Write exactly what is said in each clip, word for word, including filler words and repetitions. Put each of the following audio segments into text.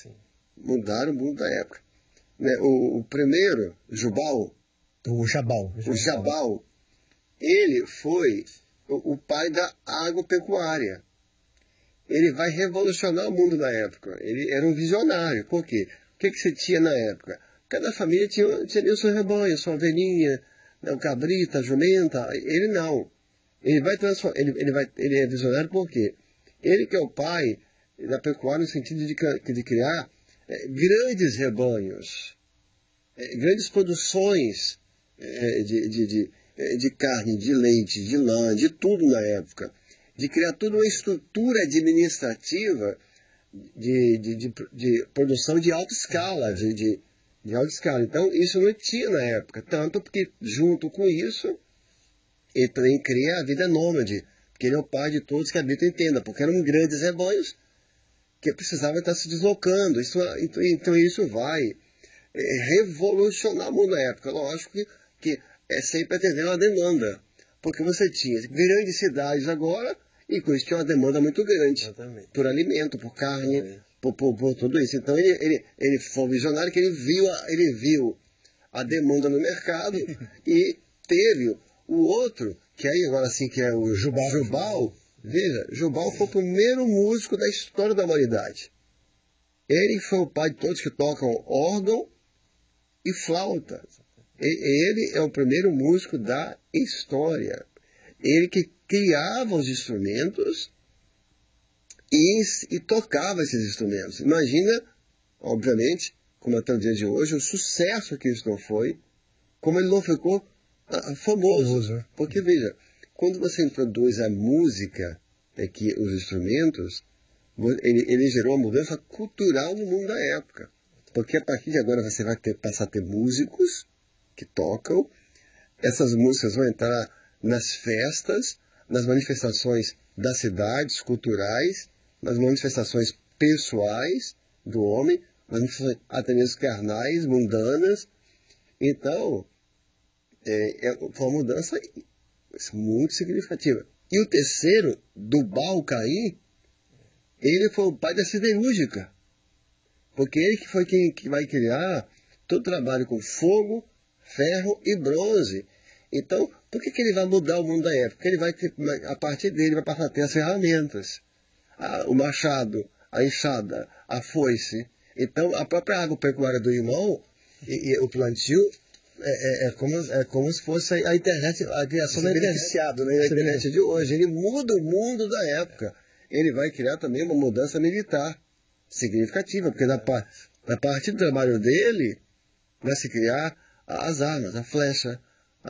Sim. Mudaram o mundo da época. Né? O, o primeiro, Jubal, O Jabal. o Jabal, ele foi o, o pai da agropecuária. Ele vai revolucionar o mundo da época. Ele era um visionário. Por quê? O que, que você tinha na época? Cada família tinha, tinha o seu rebanho, sua ovelhinha, né, o cabrita, a jumenta. Ele não. Ele vai transformar. Ele, ele, vai, ele é visionário por quê? Ele que é o pai da pecuária no sentido de, de criar é, grandes rebanhos, é, grandes produções é, de, de, de, de carne, de leite, de lã, de tudo na época. De criar toda uma estrutura administrativa de, de, de, de produção de alta escala, de, de, de alta escala. Então, isso não tinha na época, tanto porque, junto com isso, ele também cria a vida nômade, porque ele é o pai de todos que habitam em tenda, porque eram grandes rebanhos que precisavam estar se deslocando. Isso, então, então, isso vai é, revolucionar o mundo na época. Lógico que, que é sempre atendendo a demanda, porque você tinha grandes cidades agora, e com isso tinha uma demanda muito grande. Exatamente. Por alimento, por carne, por, por, por tudo isso. Então ele, ele, ele foi um visionário que ele viu a, ele viu a demanda no mercado e teve o outro, que aí agora assim que é o Jubal. Jubal, veja, Jubal foi o primeiro músico da história da humanidade. Ele foi o pai de todos que tocam órgão e flauta. Ele é o primeiro músico da história. Ele que criava os instrumentos e, e tocava esses instrumentos. Imagina, obviamente, como até o dia de hoje, o sucesso que isso não foi, como ele não ficou ah, famoso. famoso. Porque, veja, quando você introduz a música, né, que, os instrumentos, ele, ele gerou uma mudança cultural no mundo da época. Porque a partir de agora você vai ter, passar a ter músicos que tocam, essas músicas vão entrar nas festas, nas manifestações das cidades culturais, nas manifestações pessoais do homem, manifestações até mesmo carnais, mundanas. Então, é, é, foi uma mudança muito significativa. E o terceiro, Dubal Caim, ele foi o pai da siderúrgica, porque ele que foi quem que vai criar todo o trabalho com fogo, ferro e bronze. Então, por que, que ele vai mudar o mundo da época? Porque ele vai ter, a partir dele vai passar a ter as ferramentas. A, o machado, a enxada, a foice. Então, a própria agropecuária do irmão e, e o plantio é, é, é, como, é como se fosse a internet, a criação da internet, né? A internet de hoje. Ele muda o mundo da época. Ele vai criar também uma mudança militar significativa, porque na, na parte do trabalho dele vai se criar as armas, a flecha, a,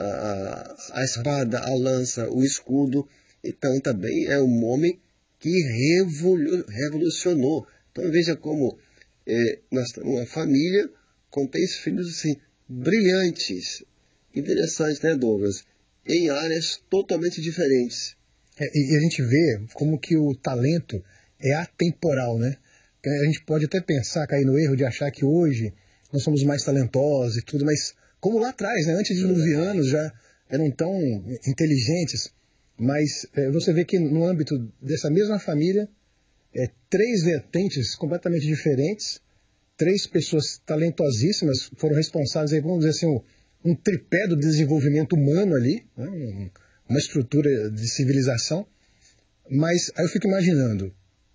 a, a espada, a lança, o escudo. Então também é um homem que revolu revolucionou. Então veja como é, nós temos uma família com três filhos assim, brilhantes, interessantes, né, Douglas? Em áreas totalmente diferentes. É, e a gente vê como que o talento é atemporal, né? A gente pode até pensar, cair no erro de achar que hoje nós somos mais talentosos e tudo, mas como lá atrás, né? Antes de diluvianos já eram tão inteligentes, mas é, você vê que no âmbito dessa mesma família, é, três vertentes completamente diferentes, três pessoas talentosíssimas foram responsáveis, aí, vamos dizer assim, um, um tripé do desenvolvimento humano ali, né? um, uma estrutura de civilização, mas aí eu fico imaginando,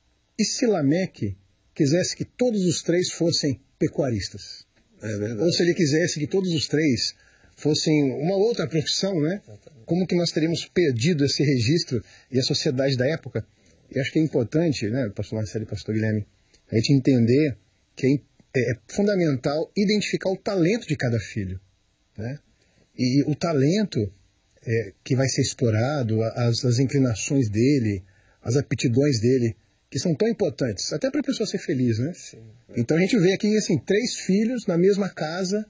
e se Lameque quisesse que todos os três fossem pecuaristas? É verdade. Ou se ele quisesse que todos os três fossem uma outra profissão, né? Como que nós teríamos perdido esse registro e a sociedade da época? E acho que é importante, né, pastor Marcelo e pastor Guilherme, a gente entender que é, é fundamental identificar o talento de cada filho, né? E o talento é, que vai ser explorado, as, as inclinações dele, as aptidões dele, que são tão importantes, até para a pessoa ser feliz, né? Sim. Então a gente vê aqui, assim, três filhos na mesma casa,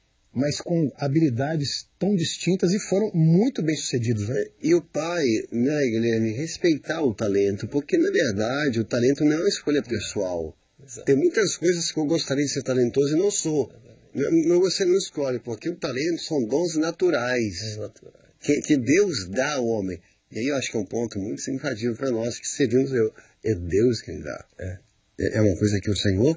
mas com habilidades tão distintas e foram muito bem-sucedidos, né? E o pai, né, Guilherme, respeitar o talento, porque na verdade o talento não é uma escolha pessoal. Exato. Tem muitas coisas que eu gostaria de ser talentoso e não sou. Não, você não escolhe, porque o talento são dons naturais, é naturais. Que, que Deus dá ao homem. E aí eu acho que é um ponto muito significativo para nós, que servimos, é Deus quem dá. É, é uma coisa que o Senhor